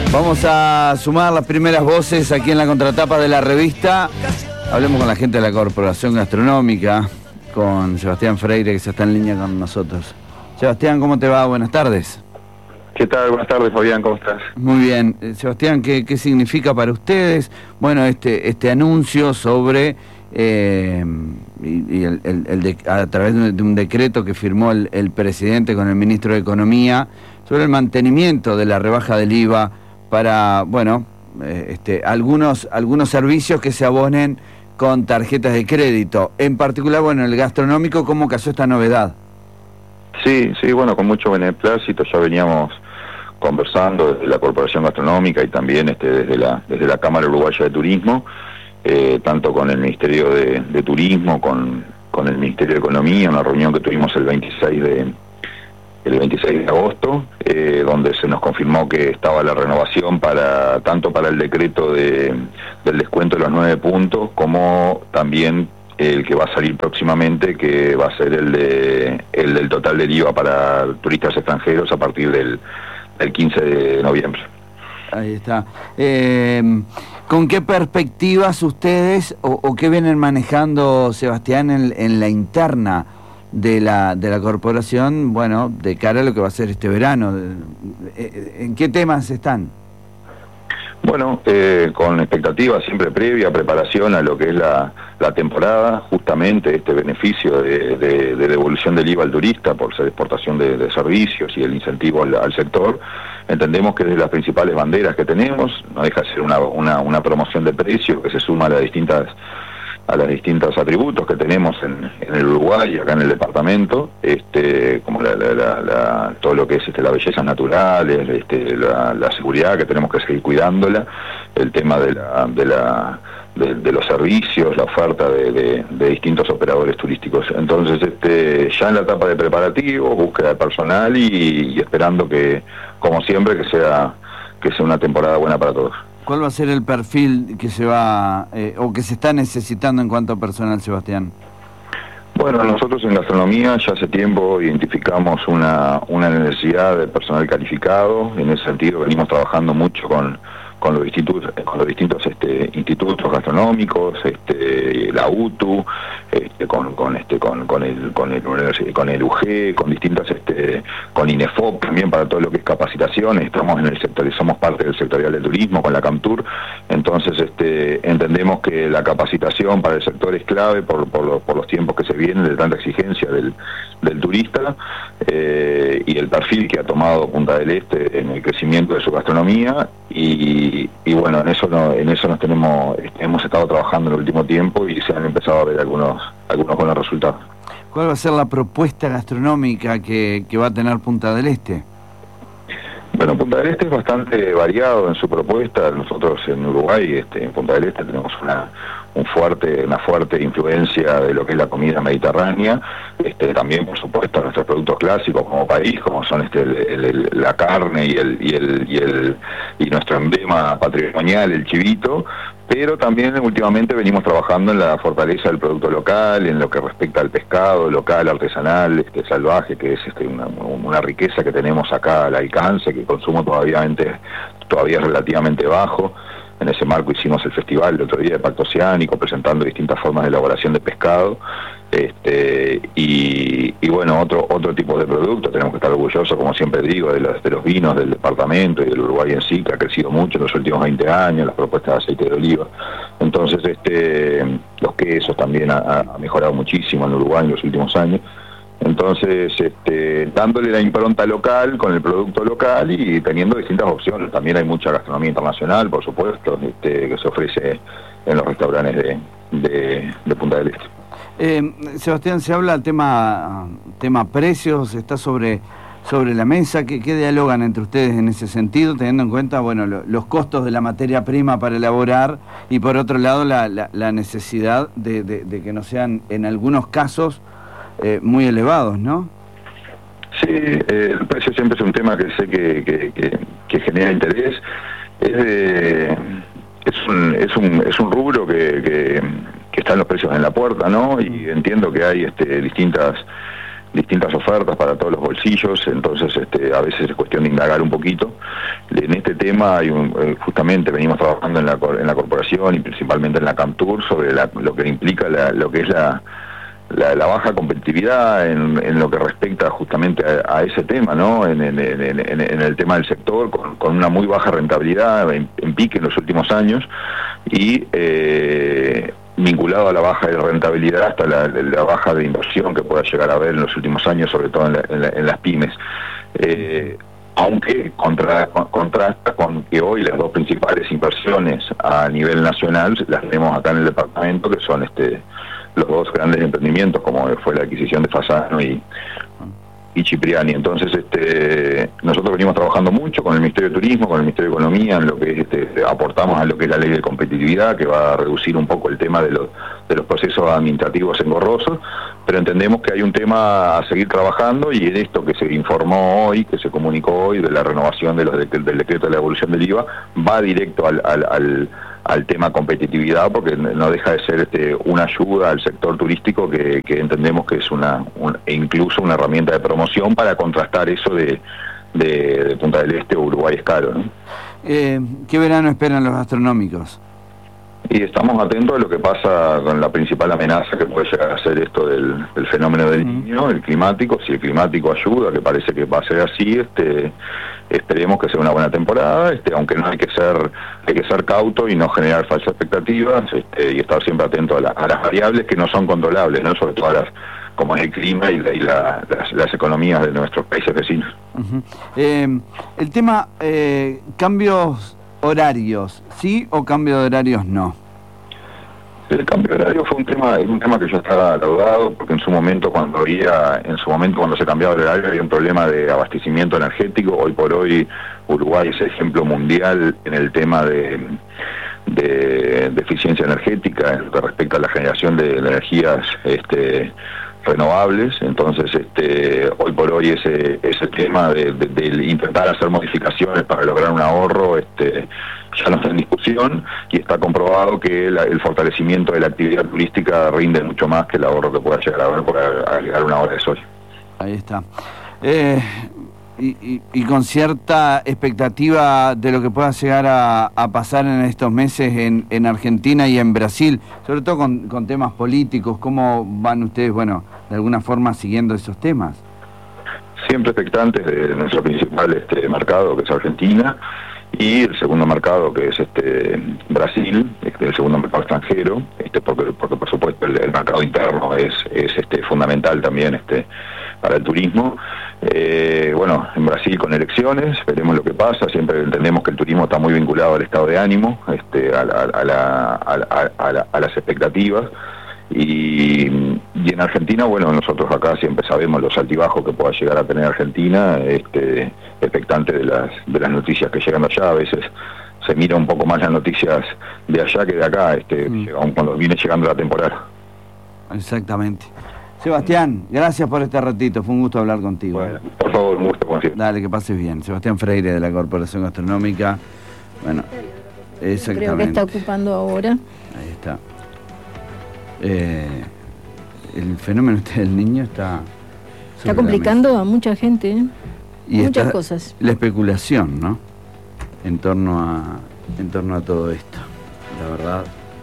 Vamos a sumar las primeras voces aquí en la contratapa de la revista. Hablemos con la gente de la Corporación Gastronómica, con Sebastián Freire, que ya está en línea con nosotros. Sebastián, ¿cómo te va? Buenas tardes. ¿Qué tal? Buenas tardes, Fabián, ¿cómo estás? Muy bien. Sebastián, ¿qué significa para ustedes? Bueno, este anuncio sobre, a través de un decreto que firmó el presidente con el ministro de Economía, sobre el mantenimiento de la rebaja del IVA para, bueno, algunos servicios que se abonen con tarjetas de crédito. En particular, bueno, el gastronómico, ¿cómo cayó esta novedad? Sí, bueno, con mucho beneplácito. Ya veníamos conversando desde la Corporación Gastronómica y también desde la Cámara Uruguaya de Turismo, tanto con el Ministerio de Turismo, con el Ministerio de Economía, una reunión que tuvimos el 26 de agosto, donde se nos confirmó que estaba la renovación tanto para el decreto del descuento de los 9 puntos, como también el que va a salir próximamente, que va a ser el del total del IVA para turistas extranjeros a partir del 15 de noviembre. Ahí está. ¿Con qué perspectivas ustedes o qué vienen manejando, Sebastián, en la interna de la corporación, bueno, de cara a lo que va a ser este verano? ¿En qué temas están? Bueno, con expectativa siempre previa, preparación a lo que es la temporada, justamente este beneficio de devolución del IVA al turista por ser exportación de servicios y el incentivo al sector. Entendemos que es de las principales banderas que tenemos, no deja de ser una promoción de precios que se suma a las distintos atributos que tenemos en el Uruguay y acá en el departamento, como todo lo que es las bellezas naturales, la seguridad, que tenemos que seguir cuidándola, el tema de los servicios, la oferta de distintos operadores turísticos. Entonces, ya en la etapa de preparativo, búsqueda de personal y esperando que, como siempre, que sea una temporada buena para todos. ¿Cuál va a ser el perfil que se va o que se está necesitando en cuanto a personal, Sebastián? Bueno, nosotros en gastronomía ya hace tiempo identificamos una necesidad de personal calificado. En ese sentido venimos trabajando mucho con los distintos institutos gastronómicos, la UTU, con el UG, con distintas, con INEFOP también para todo lo que es capacitación. Estamos en el sector, somos parte del sectorial del turismo con la CAMTUR. Entonces, entendemos que la capacitación para el sector es clave por los tiempos que se vienen de tanta exigencia del turista, y el perfil que ha tomado Punta del Este en el crecimiento de su gastronomía. Y bueno, en eso hemos estado trabajando en el último tiempo y se han empezado a ver algunos buenos resultados. ¿Cuál va a ser la propuesta gastronómica que va a tener Punta del Este? Bueno, Punta del Este es bastante variado en su propuesta. Nosotros en Uruguay, en Punta del Este, tenemos una fuerte influencia de lo que es la comida mediterránea. También, por supuesto, nuestros productos clásicos como país, como son la carne y nuestro emblema patrimonial, el chivito. Pero también últimamente venimos trabajando en la fortaleza del producto local, en lo que respecta al pescado local, artesanal, salvaje, que es una riqueza que tenemos acá al alcance, que el consumo todavía es relativamente bajo. En ese marco hicimos el festival el otro día de Pacto Oceánico, presentando distintas formas de elaboración de pescado, y bueno, otro tipo de productos. Tenemos que estar orgullosos, como siempre digo, de los vinos del departamento y del Uruguay en sí, que ha crecido mucho en los últimos 20 años, las propuestas de aceite de oliva. Entonces, los quesos también ha mejorado muchísimo en Uruguay en los últimos años. Entonces, dándole la impronta local con el producto local y teniendo distintas opciones. También hay mucha gastronomía internacional, por supuesto, que se ofrece en los restaurantes de Punta del Este. Sebastián, se habla tema precios, está sobre la mesa. ¿Qué dialogan entre ustedes en ese sentido, teniendo en cuenta, bueno, los costos de la materia prima para elaborar y por otro lado la necesidad de que no sean en algunos casos muy elevados, ¿no? Sí, el precio siempre es un tema que sé que genera interés. Es un rubro que están los precios en la puerta, ¿no? Y entiendo que hay distintas ofertas ofertas para todos los bolsillos, entonces a veces es cuestión de indagar un poquito. En este tema hay justamente venimos trabajando en la corporación y principalmente en la Camtur sobre lo que implica lo que es la baja competitividad en lo que respecta justamente a ese tema, ¿no? En el tema del sector, con una muy baja rentabilidad en pique en los últimos años y vinculado a la baja de rentabilidad hasta la baja de inversión que pueda llegar a haber en los últimos años, sobre todo en las pymes. Aunque contrasta con que hoy las dos principales inversiones a nivel nacional las tenemos acá en el departamento, que son los dos grandes emprendimientos, como fue la adquisición de Fasano y Cipriani. Entonces, nosotros venimos trabajando mucho con el Ministerio de Turismo, con el Ministerio de Economía, en lo que es, aportamos a lo que es la ley de competitividad, que va a reducir un poco el tema de los procesos administrativos engorrosos, pero entendemos que hay un tema a seguir trabajando, y en esto que se informó hoy, que se comunicó hoy, de la renovación del decreto de la devolución del IVA, va directo al tema competitividad, porque no deja de ser una ayuda al sector turístico que entendemos que es e incluso una herramienta de promoción para contrastar eso de Punta del Este o Uruguay es caro, ¿no? ¿Qué verano esperan los gastronómicos? Y estamos atentos a lo que pasa con la principal amenaza que puede llegar a ser esto del fenómeno del Niño, el climático. Si el climático ayuda, que parece que va a ser así, esperemos que sea una buena temporada, aunque no hay que ser cauto y no generar falsas expectativas, y estar siempre atento a las variables que no son controlables, ¿no? Sobre todo como es el clima y las economías de nuestros países vecinos. El tema, cambios horarios, ¿sí o cambio de horarios no? El cambio de horario fue un tema que yo estaba laudado, porque en su momento cuando se cambiaba el horario había un problema de abastecimiento energético. Hoy por hoy Uruguay es ejemplo mundial en el tema de eficiencia energética, en lo que respecta a la generación de energías renovables. Entonces hoy por hoy ese tema de intentar hacer modificaciones para lograr un ahorro ya no está en discusión, y está comprobado que el fortalecimiento de la actividad turística rinde mucho más que el ahorro que pueda llegar a haber por agregar una hora de sol. Ahí está. Y con cierta expectativa de lo que pueda llegar a pasar en estos meses en Argentina y en Brasil, sobre todo con temas políticos. ¿Cómo van ustedes, de alguna forma siguiendo esos temas? Siempre expectantes de nuestro principal mercado, que es Argentina, y el segundo mercado, que es Brasil, el segundo mercado extranjero, porque por supuesto el mercado interno es fundamental también para el turismo. En Brasil con elecciones, veremos lo que pasa. Siempre entendemos que el turismo está muy vinculado al estado de ánimo, a las expectativas. Y en Argentina, nosotros acá siempre sabemos los altibajos que pueda llegar a tener Argentina, expectante de las noticias que llegan de allá. A veces se mira un poco más las noticias de allá que de acá, aun cuando viene llegando la temporada. Exactamente. Sebastián, gracias por este ratito, fue un gusto hablar contigo. Bueno, por favor, un gusto, como siempre. Dale, que pases bien. Sebastián Freire, de la Corporación Gastronómica. Exactamente. Creo que está ocupando ahora. Ahí está. El fenómeno del niño está complicando a mucha gente, y muchas cosas. La especulación, ¿no? En torno a todo esto. La verdad,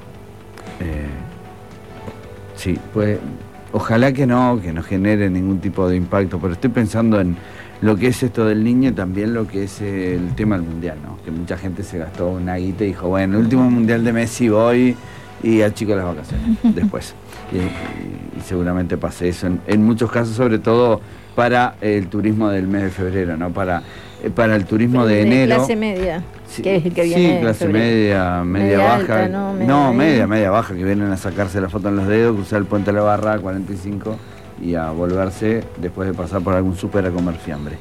sí, pues ojalá que no genere ningún tipo de impacto, pero estoy pensando en lo que es esto del niño y también lo que es el tema del mundial, ¿no? Que mucha gente se gastó una guita y dijo, el último mundial de Messi voy y achico las vacaciones después. Y seguramente pase eso en muchos casos, sobre todo para el turismo del mes de febrero, ¿no? Para el turismo de enero. Clase media, que es el que viene. Sí, clase media baja. Alta, media baja, que vienen a sacarse la foto en los dedos, cruzar el puente de la Barra 45 y a volverse después de pasar por algún súper a comer fiambre.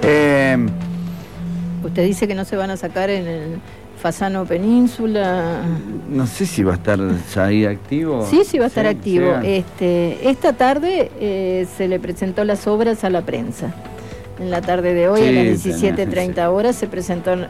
Usted dice que no se van a sacar en el Fasano Península. No sé si va a estar ya ahí activo. Sí, va a estar activo. Esta tarde se le presentó las obras a la prensa. En la tarde de hoy, a las 17:30 horas, se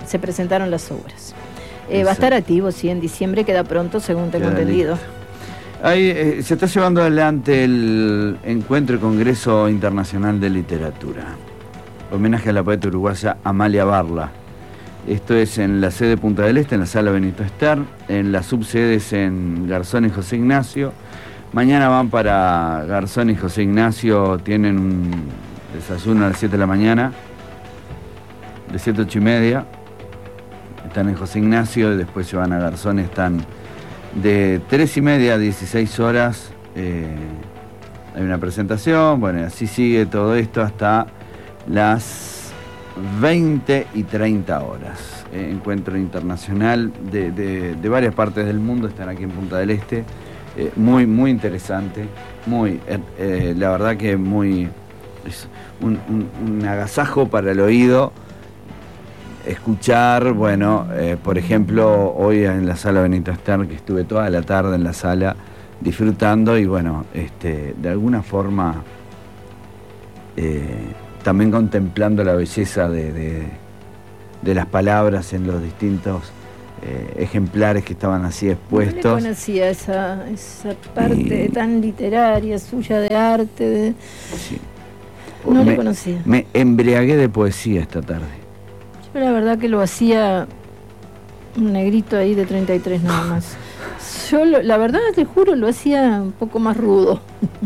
presentaron las obras. Va a estar activo, sí, en diciembre, queda pronto, según tengo entendido. Ahí se está llevando adelante el Encuentro y Congreso Internacional de Literatura. Homenaje a la poeta uruguaya Amalia Barla. Esto es en la sede Punta del Este, en la sala Benito Ester, en las subsedes en Garzón y José Ignacio. Mañana van para Garzón y José Ignacio, tienen un desayuno a las 7 de la mañana, de 7 a 8 y media. Están en José Ignacio y después se van a Garzón, están de 3 y media a 16 horas. Hay una presentación, bueno, así sigue todo esto hasta las 20 y 30 horas. Encuentro internacional de varias partes del mundo, están aquí en Punta del Este. Muy interesante, la verdad que es un agasajo para el oído escuchar, bueno, por ejemplo, hoy en la sala Benito Ester, que estuve toda la tarde en la sala disfrutando y bueno, de alguna forma también contemplando la belleza de las palabras en los distintos ejemplares que estaban así expuestos. No le conocía esa parte tan literaria suya de arte. Sí. No le conocía. Me embriagué de poesía esta tarde. Yo la verdad que lo hacía un negrito ahí de 33 nada más. Yo la verdad te juro lo hacía un poco más rudo.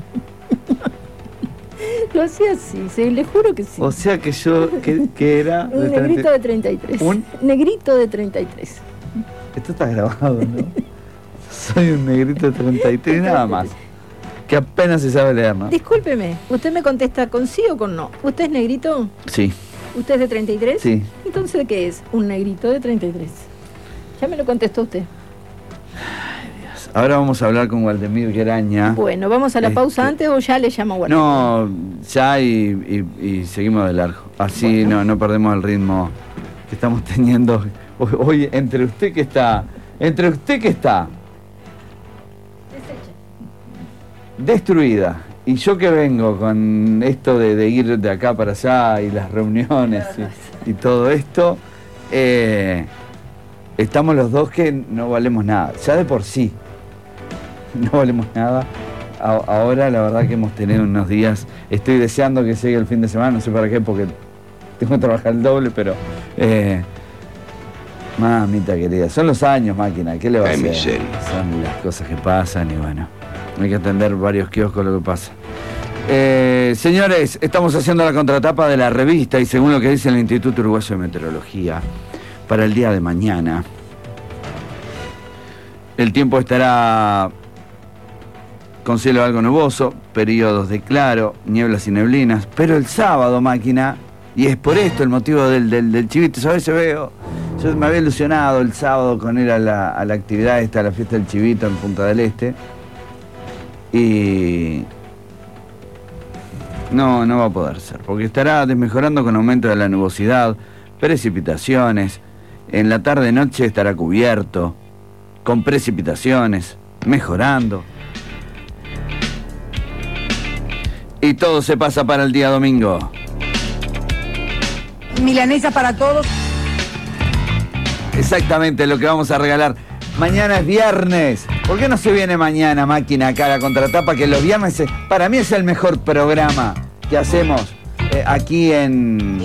Lo hacía así, sí, le juro que sí. O sea que yo, que era... Un negrito de 33. ¿Un? Negrito de 33. Esto está grabado, ¿no? Soy un negrito de 33 nada más. Que apenas se sabe leer, ¿no? Discúlpeme, usted me contesta con sí o con no. ¿Usted es negrito? Sí. ¿Usted es de 33? Sí. Entonces, ¿qué es? Un negrito de 33. Ya me lo contestó usted. Ahora vamos a hablar con Waldemir Graña. Bueno, ¿vamos a la pausa antes o ya le llamo a Waldemir? No, ya y seguimos de largo. Así bueno. no perdemos el ritmo que estamos teniendo. Hoy, entre usted que está destruida, y yo que vengo con esto de ir de acá para allá y las reuniones y todo esto, estamos los dos que no valemos nada, ya de por sí. No valemos nada. Ahora la verdad que hemos tenido unos días. Estoy deseando que llegue el fin de semana, no sé para qué, porque tengo que trabajar el doble, pero mamita querida, son los años, máquina, ¿qué le va a hacer? Son las cosas que pasan y bueno, hay que atender varios kioscos lo que pasa. Señores, estamos haciendo la contratapa de la revista y según lo que dice el Instituto Uruguayo de Meteorología, para el día de mañana el tiempo estará con cielo algo nuboso, periodos de claro, nieblas y neblinas, pero el sábado, máquina, y es por esto el motivo del chivito, ¿sabes? Yo me había ilusionado el sábado con ir a la actividad esta, a la fiesta del chivito en Punta del Este, y no va a poder ser, porque estará desmejorando con aumento de la nubosidad, precipitaciones, en la tarde-noche estará cubierto, con precipitaciones, mejorando. Y todo se pasa para el día domingo. Milanesa para todos. Exactamente lo que vamos a regalar. Mañana es viernes. ¿Por qué no se viene mañana, máquina, acá a la contratapa? Que los viernes, para mí es el mejor programa que hacemos aquí en...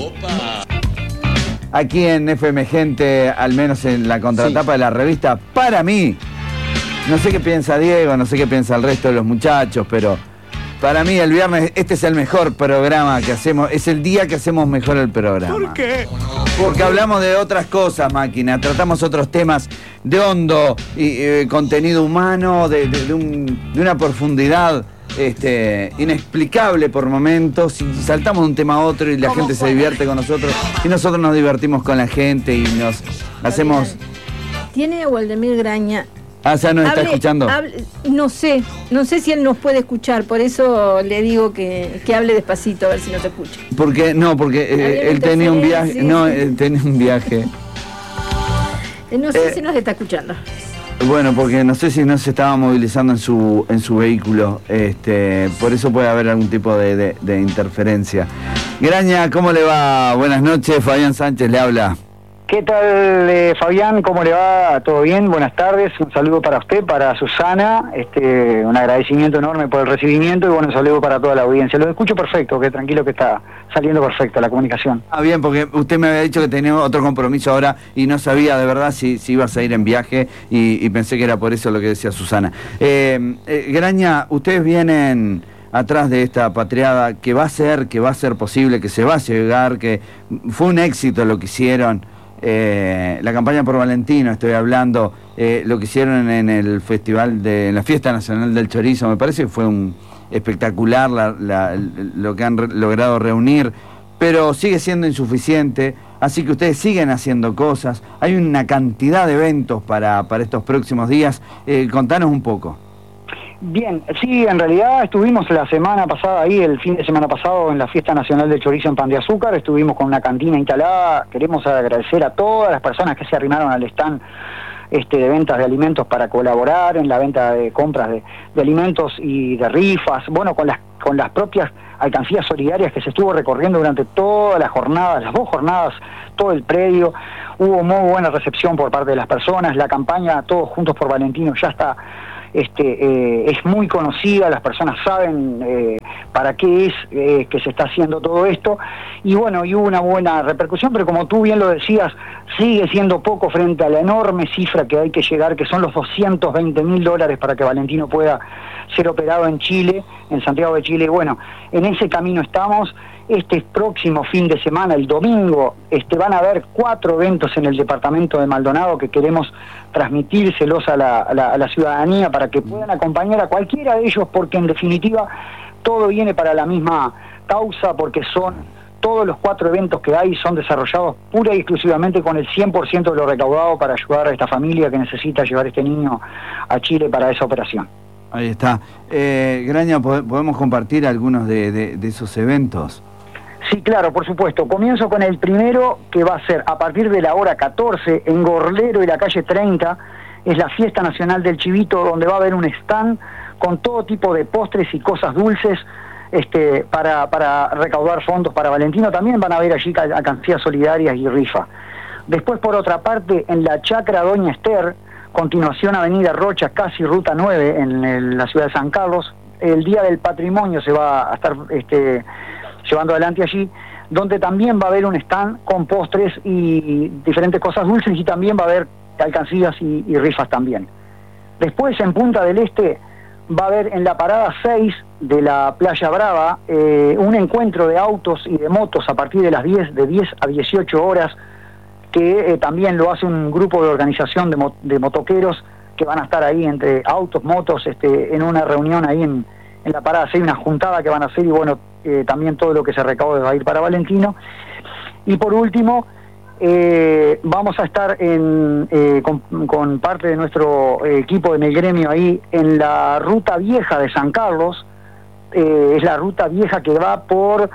Aquí en FM Gente, al menos en la contratapa de la revista. Para mí, no sé qué piensa Diego, no sé qué piensa el resto de los muchachos, pero... Para mí el viernes este es el mejor programa que hacemos, es el día que hacemos mejor el programa. ¿Por qué? Porque hablamos de otras cosas, máquina, tratamos otros temas de hondo y contenido humano, de una profundidad inexplicable por momentos, y saltamos de un tema a otro y la gente se divierte con nosotros y nosotros nos divertimos con la gente y nos hacemos... ¿Tiene Waldemir Graña? Ah, ya nos está escuchando. No sé si él nos puede escuchar, por eso le digo que hable despacito, a ver si no te escucha. Porque él tenía un viaje, él tenía un viaje. No sé si nos está escuchando. Bueno, porque no sé si no se estaba movilizando en su vehículo, por eso puede haber algún tipo de interferencia. Graña, ¿cómo le va? Buenas noches, Fabián Sánchez le habla. ¿Qué tal, Fabián? ¿Cómo le va? ¿Todo bien? Buenas tardes. Un saludo para usted, para Susana. Un agradecimiento enorme por el recibimiento y bueno, un saludo para toda la audiencia. Lo escucho perfecto, que tranquilo que está saliendo perfecto la comunicación. Bien, porque usted me había dicho que tenía otro compromiso ahora y no sabía de verdad si ibas a ir en viaje y pensé que era por eso lo que decía Susana. Graña, ustedes vienen atrás de esta patriada que va a ser posible, que se va a llegar, que fue un éxito lo que hicieron. La campaña por Valentino, estoy hablando, lo que hicieron en el festival en la Fiesta Nacional del Chorizo, me parece que fue un espectacular lo que han logrado reunir, pero sigue siendo insuficiente, así que ustedes siguen haciendo cosas, hay una cantidad de eventos para estos próximos días, contanos un poco. Bien, sí, en realidad estuvimos la semana pasada ahí, el fin de semana pasado, en la Fiesta Nacional del Chorizo en Pan de Azúcar, estuvimos con una cantina instalada, queremos agradecer a todas las personas que se arrimaron al stand de ventas de alimentos para colaborar en la venta de compras de alimentos y de rifas, bueno, con las propias alcancías solidarias que se estuvo recorriendo durante todas las jornadas, las 2 jornadas, todo el predio, hubo muy buena recepción por parte de las personas, la campaña Todos Juntos por Valentino ya está... es muy conocida, las personas saben para qué es que se está haciendo todo esto, y bueno, y hubo una buena repercusión, pero como tú bien lo decías, sigue siendo poco frente a la enorme cifra que hay que llegar, que son los $220.000 para que Valentino pueda ser operado en Chile, en Santiago de Chile. Bueno, en ese camino estamos. Este próximo fin de semana, el domingo, van a haber 4 eventos en el departamento de Maldonado que queremos transmitírselos a la ciudadanía para que puedan acompañar a cualquiera de ellos, porque en definitiva todo viene para la misma causa, porque todos los 4 eventos que hay son desarrollados pura y exclusivamente con el 100% de lo recaudado para ayudar a esta familia que necesita llevar este niño a Chile para esa operación. Ahí está. Graña, ¿podemos compartir algunos de esos eventos? Sí, claro, por supuesto. Comienzo con el primero, que va a ser a partir de la hora 14 en Gorlero y la calle 30. Es la Fiesta Nacional del Chivito, donde va a haber un stand con todo tipo de postres y cosas dulces para recaudar fondos para Valentino. También van a haber allí alcancías solidarias y rifa. Después, por otra parte, en la Chacra Doña Esther, continuación Avenida Rocha, casi Ruta 9, en la ciudad de San Carlos, el Día del Patrimonio se va a estar llevando adelante allí, donde también va a haber un stand con postres y diferentes cosas dulces, y también va a haber alcancías y rifas también. Después, en Punta del Este, va a haber en la parada 6 de la Playa Brava un encuentro de autos y de motos a partir de las 10 a 18 horas, que también lo hace un grupo de organización de motoqueros que van a estar ahí entre autos, motos, en una reunión ahí en la parada 6, una juntada que van a hacer, y bueno, también todo lo que se recaude va a ir para Valentino. Y por último, vamos a estar con parte de nuestro equipo en el gremio ahí en la Ruta Vieja de San Carlos. Es la Ruta Vieja que va por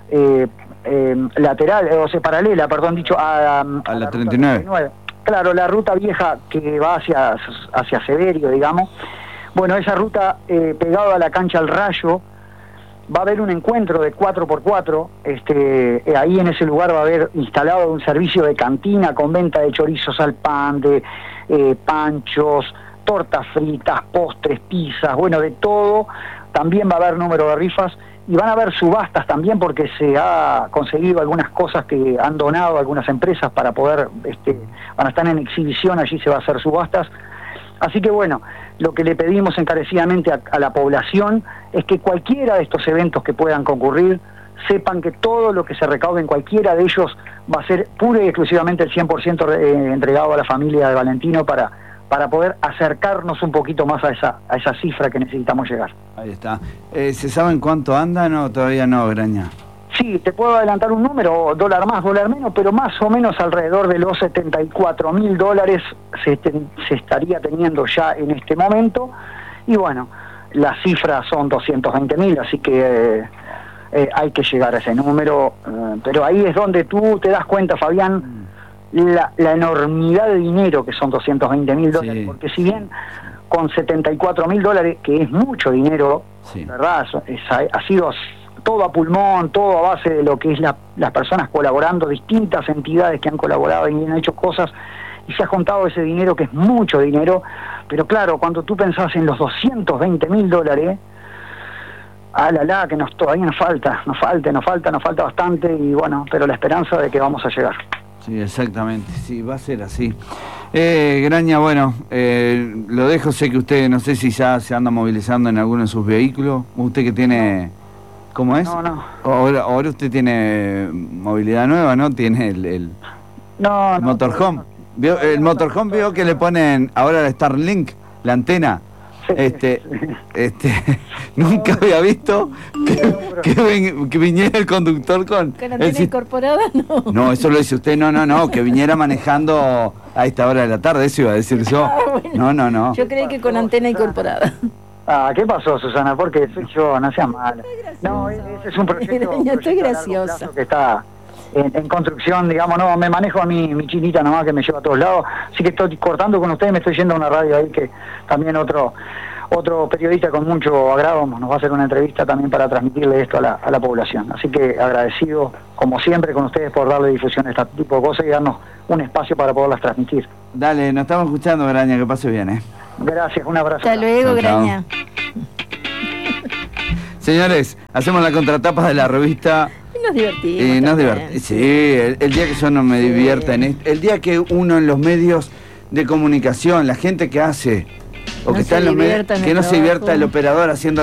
lateral, o sea, paralela, perdón, dicho, a la 39. Claro, la Ruta Vieja que va hacia Severio, digamos. Bueno, esa ruta pegada a la cancha al Rayo, va a haber un encuentro de 4x4, ahí en ese lugar va a haber instalado un servicio de cantina con venta de chorizos al pan, de panchos, tortas fritas, postres, pizzas, bueno, de todo. También va a haber número de rifas y van a haber subastas también, porque se ha conseguido algunas cosas que han donado algunas empresas para poder, van a estar en exhibición, allí se va a hacer subastas. Así que bueno, lo que le pedimos encarecidamente a la población es que cualquiera de estos eventos que puedan concurrir, sepan que todo lo que se recaude en cualquiera de ellos va a ser pura y exclusivamente el 100% entregado a la familia de Valentino para poder acercarnos un poquito más a esa cifra que necesitamos llegar. Ahí está. ¿Se saben cuánto andan o todavía no, Graña? Sí, te puedo adelantar un número, dólar más, dólar menos, pero más o menos alrededor de los $74.000 se estaría teniendo ya en este momento. Y bueno, las cifras son 220.000, así que hay que llegar a ese número. Pero ahí es donde tú te das cuenta, Fabián, la enormidad de dinero que son $220.000, sí, porque si bien con $74.000, que es mucho dinero, sí, ¿verdad? Ha sido todo a pulmón, todo a base de lo que es las personas colaborando, distintas entidades que han colaborado y han hecho cosas, y se ha juntado ese dinero, que es mucho dinero, pero claro, cuando tú pensás en los $220.000, que todavía nos falta bastante, y bueno, pero la esperanza de que vamos a llegar. Sí, exactamente, sí, va a ser así. Graña, bueno, lo dejo, sé que usted, no sé si ya se anda movilizando en alguno de sus vehículos, usted que tiene, ¿cómo es? No. Ahora usted tiene movilidad nueva, ¿no? Tiene el motorhome. ¿Vio? El motorhome vio que le ponen ahora la Starlink, la antena. Nunca había visto que viniera el conductor con antena incorporada, no. No, eso lo dice usted, no, que viniera manejando a esta hora de la tarde, eso iba a decir yo. Bueno, No. Yo creí que con antena incorporada. ¿Qué pasó, Susana? Porque soy yo, no sea mala. No, ese es un proyecto estoy graciosa. Que está en construcción, digamos, no, me manejo a mi chinita nomás, que me lleva a todos lados, así que estoy cortando con ustedes, me estoy yendo a una radio ahí, que también otro periodista con mucho agrado nos va a hacer una entrevista también para transmitirle esto a la población, así que agradecido, como siempre, con ustedes por darle difusión a este tipo de cosas y darnos un espacio para poderlas transmitir. Dale, nos estamos escuchando, Graña, que pase bien, Gracias, un abrazo. Hasta luego, Graña. Señores, hacemos la contratapa de la revista. Nos divertimos. Sí, el día que yo no me divierta, el día que uno en los medios de comunicación, la gente que hace, o que está en los medios, que no se divierta el operador haciendo